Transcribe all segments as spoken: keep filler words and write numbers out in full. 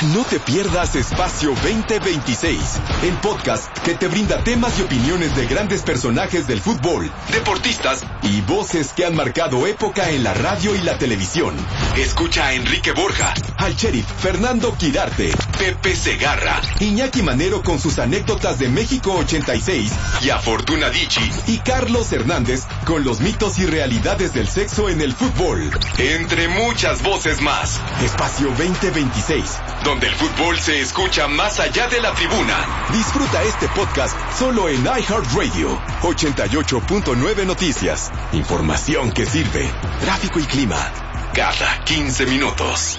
No te pierdas Espacio veinte veintiséis, el podcast que te brinda temas y opiniones de grandes personajes del fútbol, deportistas y voces que han marcado época en la radio y la televisión. Escucha a Enrique Borja, al sheriff Fernando Quirarte, Pepe Segarra, Iñaki Manero con sus anécdotas de México ochenta y seis y a Fortuna Dicci y Carlos Hernández con los mitos y realidades del sexo en el fútbol. Entre muchas voces más. Espacio veinte veintiséis, donde el fútbol se escucha más allá de la tribuna. Disfruta este podcast solo en iHeartRadio. ochenta y ocho punto nueve Noticias. Información que sirve. Tráfico y clima cada quince minutos.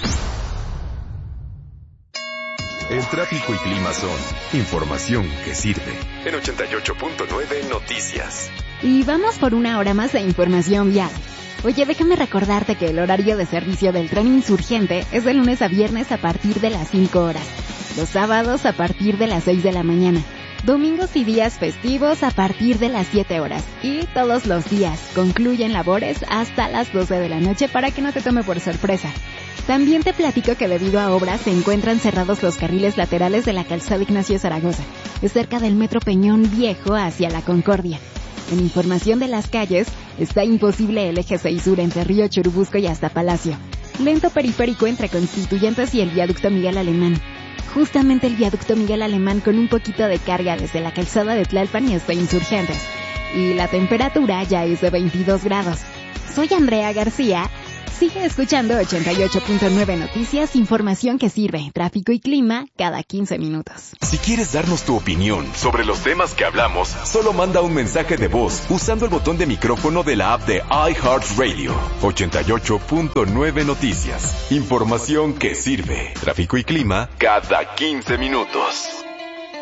El tráfico y clima son información que sirve. En ochenta y ocho punto nueve Noticias. Y vamos por una hora más de información vial. Oye, déjame recordarte que el horario de servicio del tren Insurgente es de lunes a viernes a partir de las cinco horas, los sábados a partir de las seis de la mañana, domingos y días festivos a partir de las siete horas y todos los días concluyen labores hasta las doce de la noche para que no te tome por sorpresa. También te platico que debido a obras se encuentran cerrados los carriles laterales de la calzada Ignacio Zaragoza, es cerca del Metro Peñón Viejo hacia la Concordia. En información de las calles, está imposible el eje seis sur entre Río Churubusco y hasta Palacio. Lento periférico entre Constituyentes y el viaducto Miguel Alemán. Justamente el viaducto Miguel Alemán con un poquito de carga desde la calzada de Tlalpan y hasta Insurgentes. Y la temperatura ya es de veintidós grados. Soy Andrea García. Sigue escuchando ochenta y ocho punto nueve Noticias, información que sirve, tráfico y clima cada quince minutos. Si quieres darnos tu opinión sobre los temas que hablamos, solo manda un mensaje de voz usando el botón de micrófono de la app de iHeartRadio. ochenta y ocho punto nueve Noticias, información que sirve, tráfico y clima cada quince minutos.